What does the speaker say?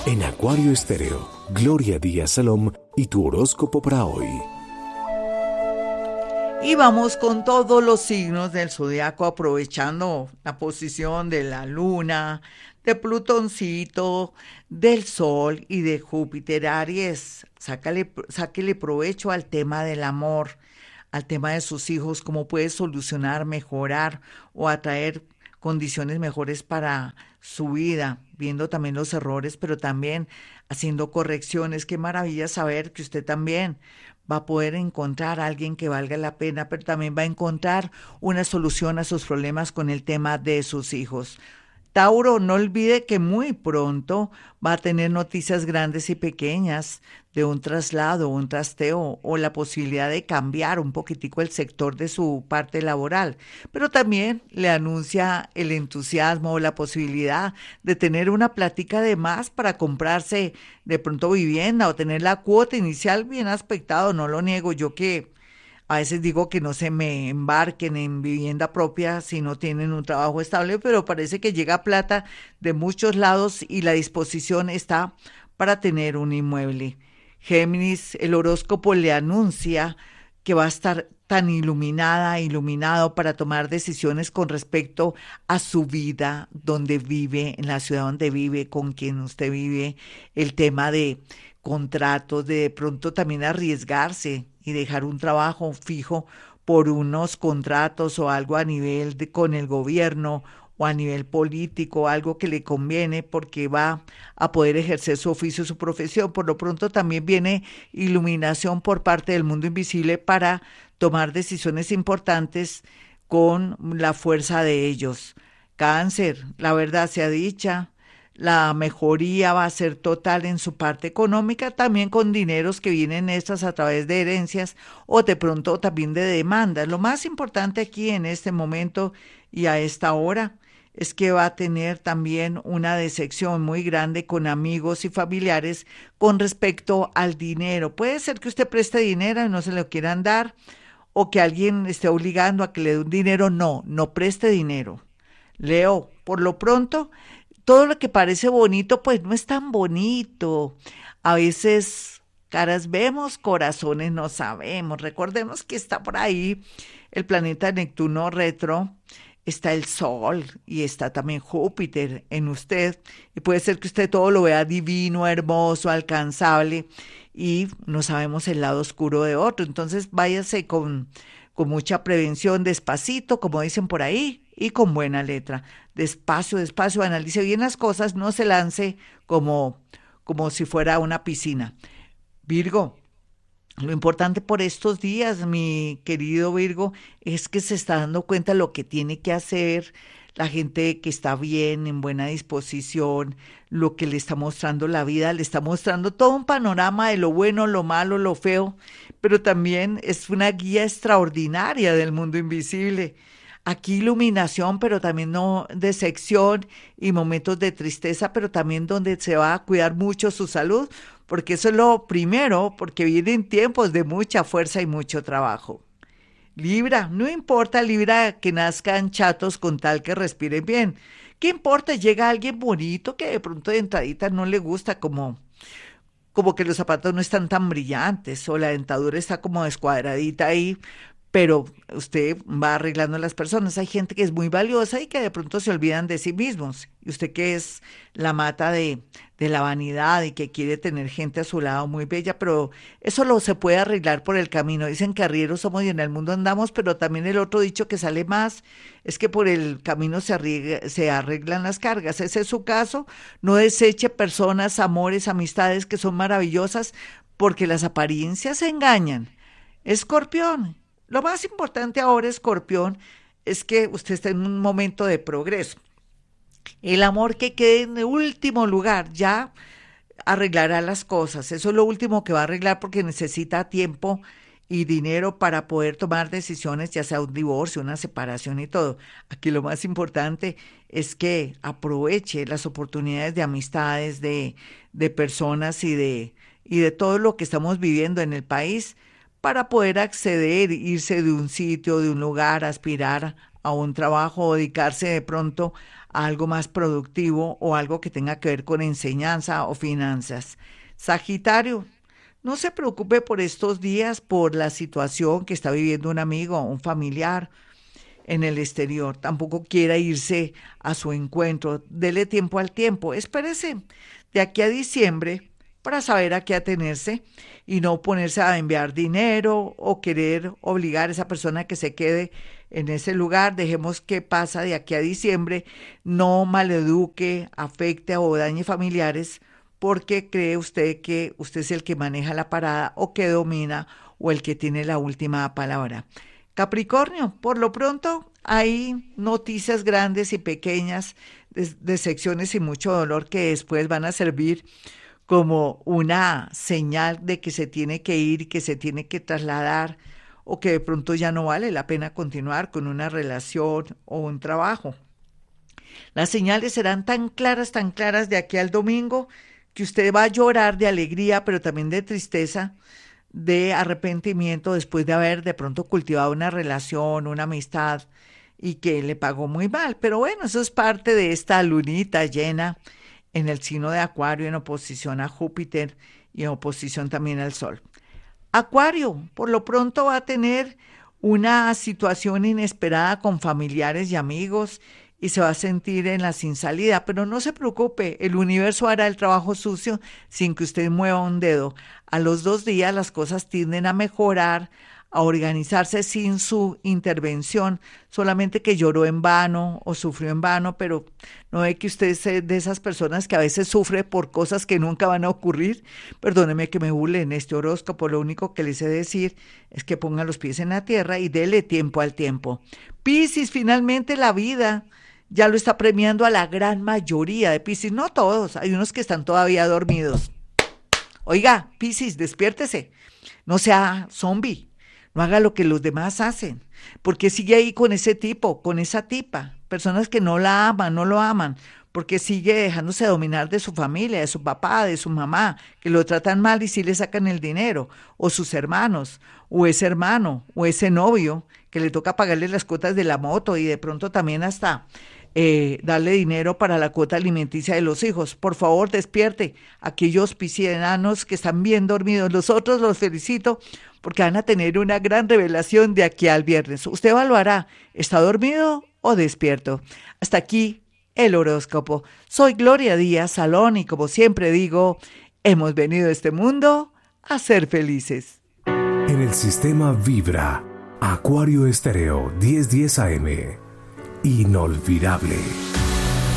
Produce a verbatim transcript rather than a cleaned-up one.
En Acuario Estéreo, Gloria Díaz Salom y tu horóscopo para hoy. Y vamos con todos los signos del zodiaco, aprovechando la posición de la luna, de Plutoncito, del Sol y de Júpiter. Aries, sácale, sáquele provecho al tema del amor, al tema de sus hijos, cómo puede solucionar, mejorar o atraer condiciones mejores para su vida, viendo también los errores, pero también haciendo correcciones. Qué maravilla saber que usted también va a poder encontrar a alguien que valga la pena, pero también va a encontrar una solución a sus problemas con el tema de sus hijos. Tauro, no olvide que muy pronto va a tener noticias grandes y pequeñas de un traslado, un trasteo o la posibilidad de cambiar un poquitico el sector de su parte laboral, pero también le anuncia el entusiasmo o la posibilidad de tener una plática de más para comprarse de pronto vivienda o tener la cuota inicial bien aspectado. No lo niego, yo que a veces digo que no se me embarquen en vivienda propia si no tienen un trabajo estable, pero parece que llega plata de muchos lados y la disposición está para tener un inmueble. Géminis, el horóscopo le anuncia que va a estar tan iluminada, iluminado para tomar decisiones con respecto a su vida, donde vive, en la ciudad donde vive, con quien usted vive, el tema de contratos, de, de pronto también arriesgarse y dejar un trabajo fijo por unos contratos o algo a nivel de, con el gobierno o a nivel político, algo que le conviene porque va a poder ejercer su oficio, su profesión. Por lo pronto también viene iluminación por parte del mundo invisible para tomar decisiones importantes con la fuerza de ellos. Cáncer, la verdad sea dicha, la mejoría va a ser total en su parte económica, también con dineros que vienen estas a través de herencias o de pronto también de demandas. Lo más importante aquí en este momento y a esta hora es que va a tener también una decepción muy grande con amigos y familiares con respecto al dinero. Puede ser que usted preste dinero y no se lo quieran dar, o que alguien esté obligando a que le dé un dinero. No, no preste dinero. Leo, por lo pronto, todo lo que parece bonito, pues no es tan bonito. A veces caras vemos, corazones no sabemos. Recordemos que está por ahí el planeta Neptuno retro, está el Sol y está también Júpiter en usted. Y puede ser que usted todo lo vea divino, hermoso, alcanzable, y no sabemos el lado oscuro de otro. Entonces váyase con, con mucha prevención, despacito, como dicen por ahí, y con buena letra. Despacio, despacio, analice bien las cosas, no se lance como, como si fuera una piscina. Virgo, lo importante por estos días, mi querido Virgo, es que se está dando cuenta de lo que tiene que hacer, la gente que está bien, en buena disposición, lo que le está mostrando la vida, le está mostrando todo un panorama de lo bueno, lo malo, lo feo, pero también es una guía extraordinaria del mundo invisible. Aquí iluminación, pero también no decepción y momentos de tristeza, pero también donde se va a cuidar mucho su salud, porque eso es lo primero, porque vienen tiempos de mucha fuerza y mucho trabajo. Libra, no importa, Libra, que nazcan chatos con tal que respiren bien. ¿Qué importa? Llega alguien bonito que de pronto de entradita no le gusta, como, como que los zapatos no están tan brillantes o la dentadura está como descuadradita ahí, pero usted va arreglando a las personas. Hay gente que es muy valiosa y que de pronto se olvidan de sí mismos. Y usted que es la mata de, de la vanidad y que quiere tener gente a su lado muy bella, pero eso lo se puede arreglar por el camino. Dicen que arrieros somos y en el mundo andamos, pero también el otro dicho que sale más es que por el camino se, arregla, se arreglan las cargas. Ese es su caso. No deseche personas, amores, amistades que son maravillosas, porque las apariencias engañan. Escorpión. Lo más importante ahora, Escorpión, es que usted está en un momento de progreso. El amor que quede en el último lugar ya arreglará las cosas. Eso es lo último que va a arreglar porque necesita tiempo y dinero para poder tomar decisiones, ya sea un divorcio, una separación y todo. Aquí lo más importante es que aproveche las oportunidades de amistades, de, de personas y de, y de todo lo que estamos viviendo en el país para poder acceder, irse de un sitio, de un lugar, aspirar a un trabajo o dedicarse de pronto a algo más productivo o algo que tenga que ver con enseñanza o finanzas. Sagitario, no se preocupe por estos días, por la situación que está viviendo un amigo o un familiar en el exterior. Tampoco quiera irse a su encuentro. Dele tiempo al tiempo. Espérese de aquí a diciembre para saber a qué atenerse y no ponerse a enviar dinero o querer obligar a esa persona a que se quede en ese lugar. Dejemos que pasa de aquí a diciembre. No maleduque, afecte o dañe familiares porque cree usted que usted es el que maneja la parada o que domina o el que tiene la última palabra. Capricornio, por lo pronto hay noticias grandes y pequeñas de, de secciones y mucho dolor que después van a servir como una señal de que se tiene que ir, que se tiene que trasladar o que de pronto ya no vale la pena continuar con una relación o un trabajo. Las señales serán tan claras, tan claras de aquí al domingo que usted va a llorar de alegría, pero también de tristeza, de arrepentimiento después de haber de pronto cultivado una relación, una amistad y que le pagó muy mal. Pero bueno, eso es parte de esta lunita llena en el signo de Acuario en oposición a Júpiter y en oposición también al Sol. Acuario, por lo pronto va a tener una situación inesperada con familiares y amigos y se va a sentir en la sin salida, pero no se preocupe, el universo hará el trabajo sucio sin que usted mueva un dedo. A los dos días las cosas tienden a mejorar, a organizarse sin su intervención, solamente que lloró en vano o sufrió en vano, pero no ve que usted es de esas personas que a veces sufre por cosas que nunca van a ocurrir. Perdóneme que me burle en este horóscopo, lo único que le sé decir es que ponga los pies en la tierra y dele tiempo al tiempo. Piscis, finalmente la vida ya lo está premiando a la gran mayoría de Piscis, no todos, hay unos que están todavía dormidos. Oiga, Piscis, despiértese, no sea zombie, no haga lo que los demás hacen, porque sigue ahí con ese tipo, con esa tipa, personas que no la aman, no lo aman, porque sigue dejándose dominar de su familia, de su papá, de su mamá, que lo tratan mal y sí le sacan el dinero, o sus hermanos, o ese hermano, o ese novio, que le toca pagarle las cuotas de la moto y de pronto también hasta Eh, darle dinero para la cuota alimenticia de los hijos. Por favor, despierte. Aquellos piscianos que están bien dormidos, los otros los felicito porque van a tener una gran revelación de aquí al viernes. Usted evaluará, ¿está dormido o despierto? Hasta aquí el horóscopo. Soy Gloria Díaz Salón y como siempre digo, hemos venido a este mundo a ser felices. En el sistema Vibra, Acuario Estéreo diez diez A M. Inolvidable.